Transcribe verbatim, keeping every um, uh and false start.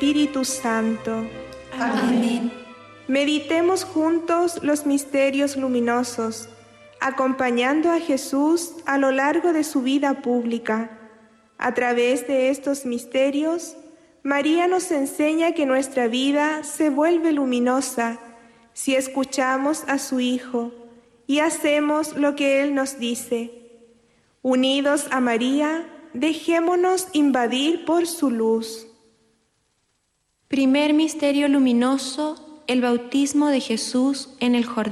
Espíritu Santo. Amén. Meditemos juntos los misterios luminosos, acompañando a Jesús a lo largo de su vida pública. A través de estos misterios, María nos enseña que nuestra vida se vuelve luminosa si escuchamos a su Hijo y hacemos lo que Él nos dice. Unidos a María, dejémonos invadir por su luz. Primer misterio luminoso, el bautismo de Jesús en el Jordán.